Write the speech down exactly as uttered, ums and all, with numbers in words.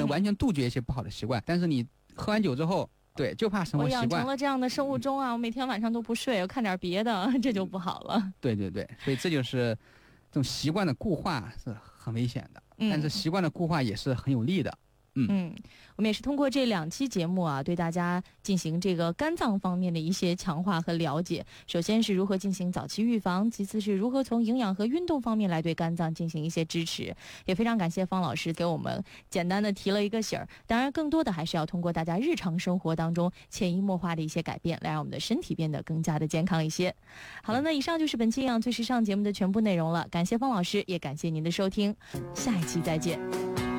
完全杜绝一些不好的习惯，但是你喝完酒之后，对，就怕生活习惯。 我养成了这样的生物钟啊，我每天晚上都不睡，我看点别的，这就不好了。 对对对，所以这就是这种习惯的固化是很危险的， 嗯、 但是习惯的固化也是很有利的。嗯嗯，我们也是通过这两期节目啊，对大家进行这个肝脏方面的一些强化和了解。首先是如何进行早期预防，其次是如何从营养和运动方面来对肝脏进行一些支持。也非常感谢方老师给我们简单的提了一个醒儿。当然，更多的还是要通过大家日常生活当中潜移默化的一些改变，来让我们的身体变得更加的健康一些。好了，那以上就是本期营养最时尚节目的全部内容了。感谢方老师，也感谢您的收听，下一期再见。